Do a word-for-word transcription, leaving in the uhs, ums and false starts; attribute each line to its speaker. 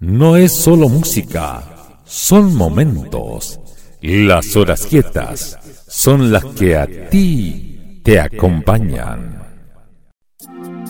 Speaker 1: no es solo música, son momentos. Las horas quietas son las que a ti te acompañan.